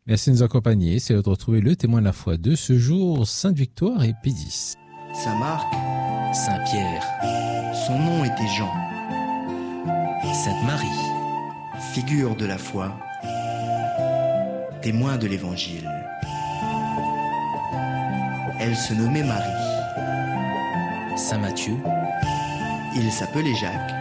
Merci de nous accompagner. C'est l'heure de retrouver le témoin de la foi de ce jour, Sainte Victoire et Pédis. Saint Marc, Saint Pierre, son nom était Jean. Sainte Marie, figure de la foi, témoin de l'Évangile. Elle se nommait Marie. Saint Matthieu, il s'appelait Jacques.